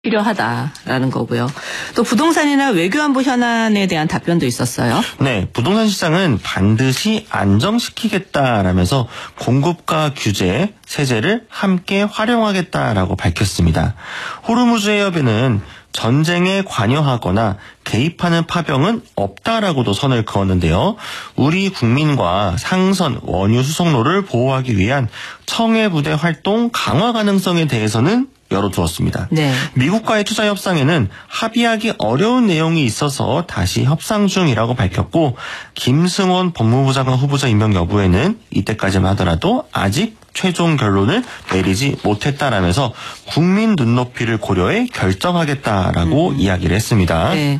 필요하다라는 거고요. 또 부동산이나 외교안보 현안에 대한 답변도 있었어요. 네, 부동산 시장은 반드시 안정시키겠다라면서 공급과 규제, 세제를 함께 활용하겠다라고 밝혔습니다. 호르무즈 해협에는 전쟁에 관여하거나 개입하는 파병은 없다라고도 선을 그었는데요. 우리 국민과 상선, 원유 수송로를 보호하기 위한 청해 부대 활동 강화 가능성에 대해서는 열어두었습니다. 네. 미국과의 투자 협상에는 합의하기 어려운 내용이 있어서 다시 협상 중이라고 밝혔고, 김승원 법무부 장관 후보자 임명 여부에는 이때까지만 하더라도 아직 최종 결론을 내리지 못했다라면서 국민 눈높이를 고려해 결정하겠다라고 이야기를 했습니다. 네,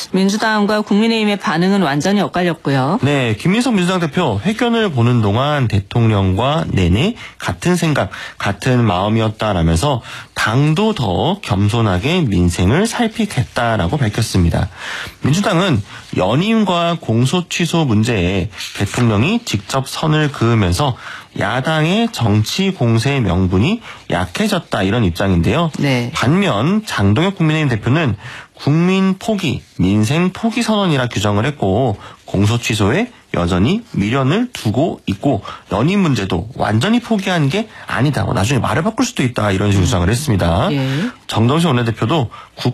민주당과 국민의힘의 반응은 완전히 엇갈렸고요. 네, 김민석 민주당 대표 회견을 보는 동안 대통령과 내내 같은 생각, 같은 마음이었다라면서 당도 더 겸손하게 민생을 살피겠다라고 밝혔습니다. 민주당은 연임과 공소 취소 문제에 대통령이 직접 선을 그으면서 야당의 정치 공세의 명분이 약해졌다, 이런 입장인데요. 네. 반면 장동혁 국민의힘 대표는 국민 포기, 민생 포기 선언이라 규정을 했고, 공소 취소에 여전히 미련을 두고 있고, 연임 문제도 완전히 포기한 게 아니다, 나중에 말을 바꿀 수도 있다, 이런 식으로 주장을 했습니다. 예. 정동식 원내대표도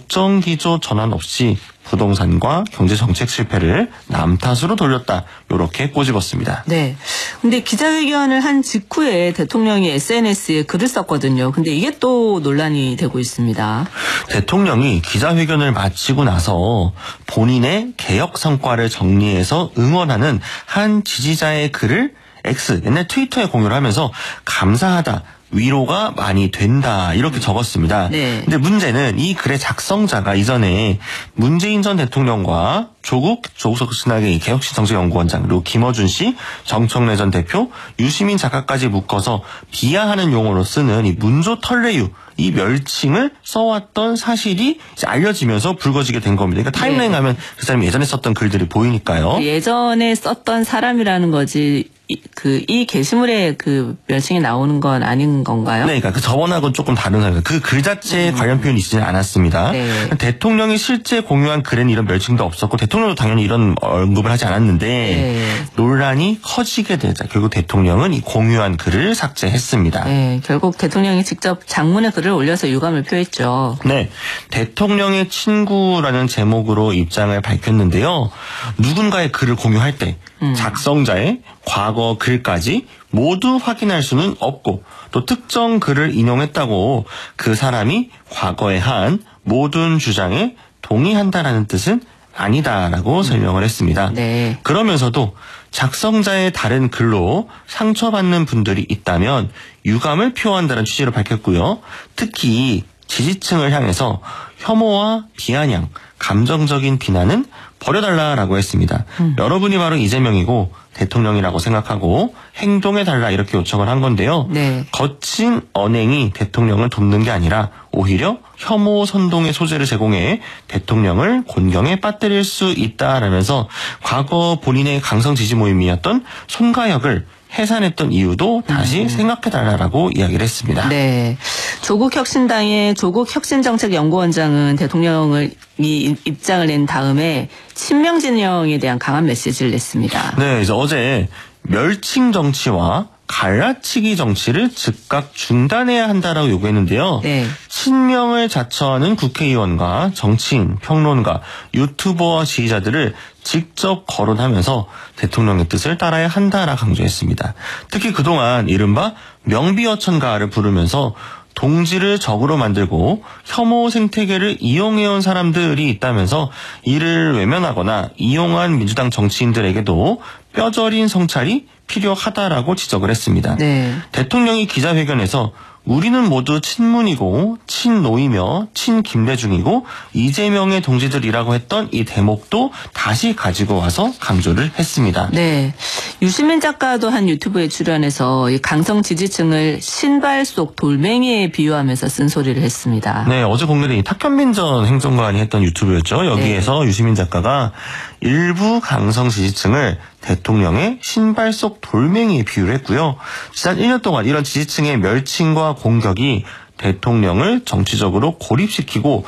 국정기조 전환 없이 부동산과 경제정책 실패를 남 탓으로 돌렸다, 이렇게 꼬집었습니다. 네. 근데 기자회견을 한 직후에 대통령이 SNS에 글을 썼거든요. 근데 이게 또 논란이 되고 있습니다. 대통령이 기자회견을 마치고 나서 본인의 개혁 성과를 정리해서 응원하는 한 지지자의 글을 X, 옛날 트위터에 공유를 하면서 감사하다, 위로가 많이 된다, 이렇게 적었습니다. 네. 근데 문제는 이 글의 작성자가 이전에 문재인 전 대통령과 조국 신학의 개혁신정책연구원장, 그리고 김어준 씨, 정청래 전 대표, 유시민 작가까지 묶어서 비하하는 용어로 쓰는 이 문조 털레유, 이 멸칭을 써왔던 사실이 이제 알려지면서 불거지게 된 겁니다. 그러니까 타임라인 가면 그 사람이 예전에 썼던 글들이 보이니까요. 예전에 썼던 사람이라는 거지. 이 게시물에 그 멸칭이 나오는 건 아닌 건가요? 네, 그러니까 그 저번하고는 조금 다른 사람입니다. 그 글 자체에 관련 표현이 있지는 않았습니다. 네. 대통령이 실제 공유한 글에는 이런 멸칭도 없었고, 대통령도 당연히 이런 언급을 하지 않았는데, 네. 논란이 커지게 되자 결국 대통령은 이 공유한 글을 삭제했습니다. 네, 결국 대통령이 직접 장문의 글을 올려서 유감을 표했죠. 네, 대통령의 친구라는 제목으로 입장을 밝혔는데요. 누군가의 글을 공유할 때 작성자의 과거 글까지 모두 확인할 수는 없고, 또 특정 글을 인용했다고 그 사람이 과거에 한 모든 주장에 동의한다라는 뜻은 아니다라고 설명을 했습니다. 네. 그러면서도 작성자의 다른 글로 상처받는 분들이 있다면 유감을 표한다는 취지로 밝혔고요. 특히 지지층을 향해서 혐오와 비아냥, 감정적인 비난은 버려달라라고 했습니다. 여러분이 바로 이재명이고 대통령이라고 생각하고 행동해달라, 이렇게 요청을 한 건데요. 네. 거친 언행이 대통령을 돕는 게 아니라 오히려 혐오 선동의 소재를 제공해 대통령을 곤경에 빠뜨릴 수 있다라면서 과거 본인의 강성 지지 모임이었던 손가역을 해산했던 이유도 다시 생각해달라고 이야기를 했습니다. 네. 조국혁신당의 조국혁신정책연구원장은 대통령이 입장을 낸 다음에 친명 진영에 대한 강한 메시지를 냈습니다. 네, 이제 어제 멸칭 정치와 갈라치기 정치를 즉각 중단해야 한다라고 요구했는데요. 네. 친명을 자처하는 국회의원과 정치인, 평론가, 유튜버와 지지자들을 직접 거론하면서 대통령의 뜻을 따라야 한다라 강조했습니다. 특히 그동안 이른바 명비어천가를 부르면서 동지를 적으로 만들고 혐오 생태계를 이용해온 사람들이 있다면서 이를 외면하거나 이용한 민주당 정치인들에게도 뼈저린 성찰이 필요하다라고 지적을 했습니다. 네. 대통령이 기자회견에서 우리는 모두 친문이고 친노이며 친김대중이고 이재명의 동지들이라고 했던 이 대목도 다시 가지고 와서 강조를 했습니다. 네. 유시민 작가도 한 유튜브에 출연해서 이 강성 지지층을 신발 속 돌멩이에 비유하면서 쓴소리를 했습니다. 네, 어제 공개된 탁현민 전 행정관이 했던 유튜브였죠. 여기에서 유시민 작가가 일부 강성 지지층을 대통령의 신발 속 돌멩이에 비유를 했고요. 지난 1년 동안 이런 지지층의 멸칭과 공격이 대통령을 정치적으로 고립시키고